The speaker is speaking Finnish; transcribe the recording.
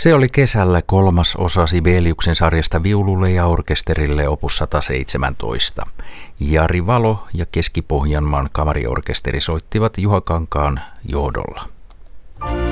Se oli kesällä 3. osa Sibeliuksen sarjasta viululle ja orkesterille opus 117. Jari Valo ja Keski-Pohjanmaan kamariorkesteri soittivat Juha Kankaan johdolla.